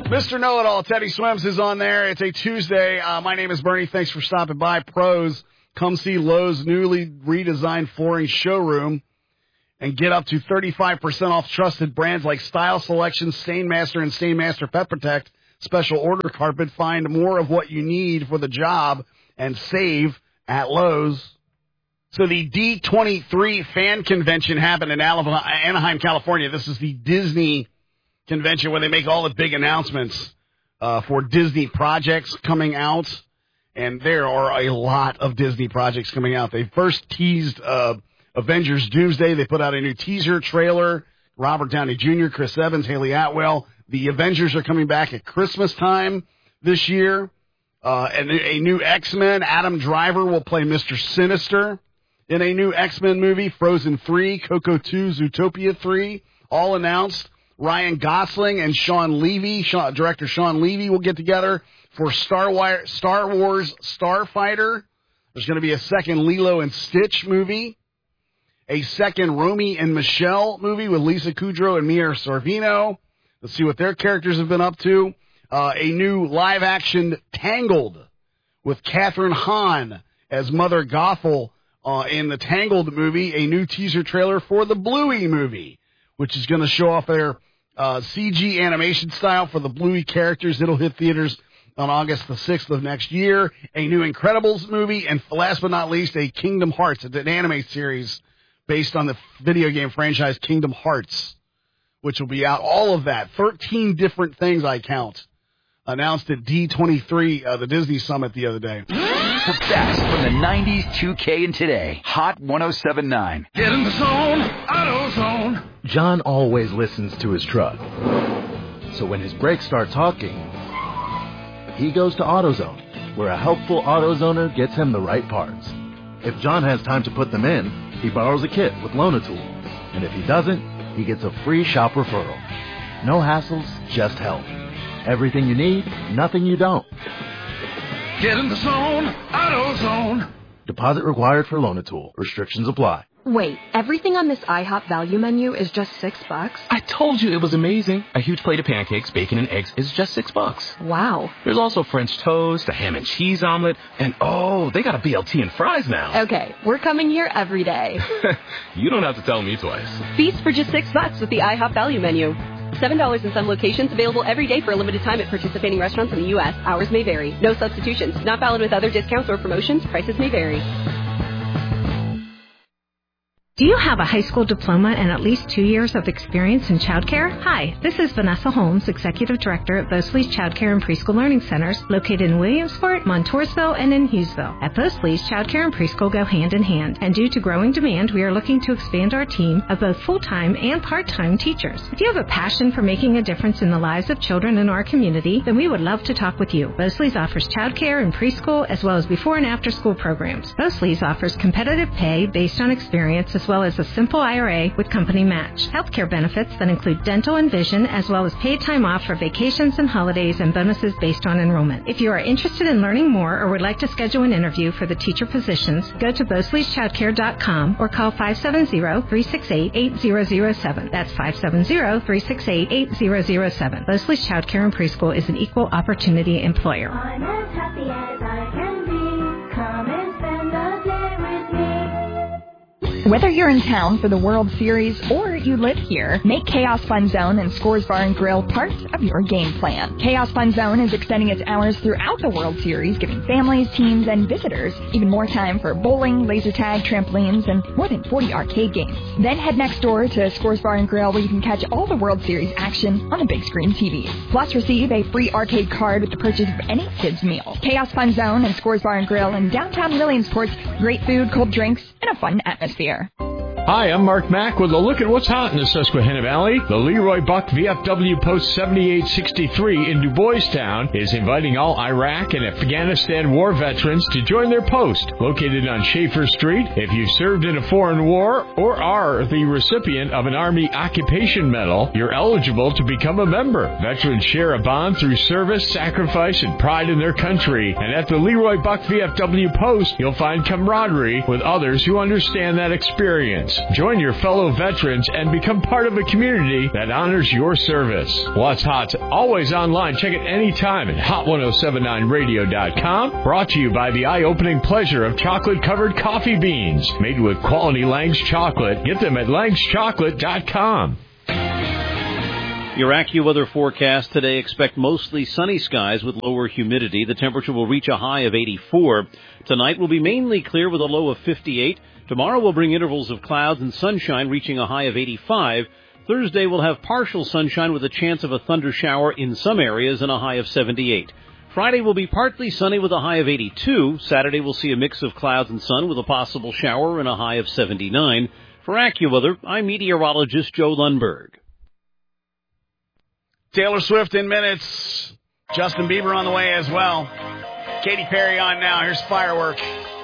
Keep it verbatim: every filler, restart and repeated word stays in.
Mister Know-It-All, Teddy Swims is on there. It's a Tuesday. Uh, my name is Bernie. Thanks for stopping by. Pros, come see Lowe's newly redesigned flooring showroom and get up to thirty-five percent off trusted brands like Style Selection, Stainmaster, and Stainmaster Pet Protect. Special order carpet. Find more of what you need for the job and save at Lowe's. So the D twenty-three fan convention happened in Anaheim, California. This is the Disney convention where they make all the big announcements uh, for Disney projects coming out. And there are a lot of Disney projects coming out. They first teased uh, Avengers Doomsday. They put out a new teaser trailer. Robert Downey Junior, Chris Evans, Haley Atwell. The Avengers are coming back at Christmas time this year. Uh, and a new X-Men. Adam Driver will play Mister Sinister in a new X-Men movie. Frozen three, Coco two, Zootopia three, all announced. Ryan Gosling and Sean Levy, Sean, director Sean Levy, will get together for Star, Wire, Star Wars Starfighter. There's going to be a second Lilo and Stitch movie, a second Romy and Michelle movie with Lisa Kudrow and Mia Sorvino. Let's see what their characters have been up to. Uh, a new live-action Tangled with Kathryn Hahn as Mother Gothel uh, in the Tangled movie. A new teaser trailer for the Bluey movie, which is going to show off their uh, C G animation style for the Bluey characters. It'll hit theaters on August the sixth of next year. A new Incredibles movie, and last but not least, a Kingdom Hearts. It's an anime series based on the video game franchise Kingdom Hearts, which will be out. All of that, thirteen different things I count, announced at D twenty-three, uh, the Disney Summit the other day. The best from the nineties, two K, and today. Hot one oh seven point nine. Get in the zone, AutoZone. John always listens to his truck. So when his brakes start talking, he goes to AutoZone, where a helpful AutoZoner gets him the right parts. If John has time to put them in, he borrows a kit with Loan-A-Tool. And if he doesn't, he gets a free shop referral. No hassles, just help. Everything you need, nothing you don't. Get in the zone, AutoZone. Deposit required for Loan-A-Tool. Restrictions apply. Wait, everything on this IHOP value menu is just six bucks? I told you it was amazing. A huge plate of pancakes, bacon, and eggs is just six bucks. Wow. There's also French toast, a ham and cheese omelet, and oh, they got a B L T and fries now. Okay, we're coming here every day. You don't have to tell me twice. Feast for just six bucks with the IHOP value menu. seven dollars in some locations, available every day for a limited time at participating restaurants in the U S Hours may vary. No substitutions. Not valid with other discounts or promotions. Prices may vary. Do you have a high school diploma and at least two years of experience in childcare? Hi, this is Vanessa Holmes, Executive Director at Bosley's Childcare and Preschool Learning Centers, located in Williamsport, Montoursville, and in Hughesville. At Bosley's, childcare and preschool go hand in hand, and due to growing demand, we are looking to expand our team of both full-time and part-time teachers. If you have a passion for making a difference in the lives of children in our community, then we would love to talk with you. Bosley's offers childcare and preschool, as well as before and after school programs. Bosley's offers competitive pay based on experience, as well as a simple I R A with company match. Healthcare benefits that include dental and vision, as well as paid time off for vacations and holidays, and bonuses based on enrollment. If you are interested in learning more or would like to schedule an interview for the teacher positions, go to bosleys childcare dot com or call five seven zero, three six eight, eight zero zero seven. That's five seven zero, three six eight, eight zero zero seven. Bosley's Childcare and Preschool is an equal opportunity employer. I'm as happy as I can be. Come and spend the day with me. Whether you're in town for the World Series or you live here, make Chaos Fun Zone and Scores Bar and Grill part of your game plan. Chaos Fun Zone is extending its hours throughout the World Series, giving families, teams, and visitors even more time for bowling, laser tag, trampolines, and more than forty arcade games. Then head next door to Scores Bar and Grill, where you can catch all the World Series action on the big screen T Vs. Plus, receive a free arcade card with the purchase of any kids' meal. Chaos Fun Zone and Scores Bar and Grill in downtown Williamsport. Great food, cold drinks, and a fun atmosphere. Hi, I'm Mark Mack with a look at what's hot in the Susquehanna Valley. The Leroy Buck V F W Post seventy-eight sixty-three in Du Bois Town is inviting all Iraq and Afghanistan war veterans to join their post. Located on Schaefer Street, if you served in a foreign war or are the recipient of an Army Occupation Medal, you're eligible to become a member. Veterans share a bond through service, sacrifice, and pride in their country. And at the Leroy Buck V F W Post, you'll find camaraderie with others who understand that experience. service. Join your fellow veterans and become part of a community that honors your service. What's Hot's always online. Check it anytime at hot ten seventy-nine radio dot com. Brought to you by the eye-opening pleasure of chocolate-covered coffee beans. Made with quality Lang's chocolate. Get them at langs chocolate dot com. Your AccuWeather forecast today, expect mostly sunny skies with lower humidity. The temperature will reach a high of eighty-four. Tonight will be mainly clear with a low of fifty-eight. Tomorrow will bring intervals of clouds and sunshine reaching a high of eighty-five. Thursday will have partial sunshine with a chance of a thunder shower in some areas and a high of seventy-eight. Friday will be partly sunny with a high of eighty-two. Saturday will see a mix of clouds and sun with a possible shower and a high of seventy-nine. For AccuWeather, I'm meteorologist Joe Lundberg. Taylor Swift in minutes. Justin Bieber on the way as well. Katy Perry on now. Here's Firework.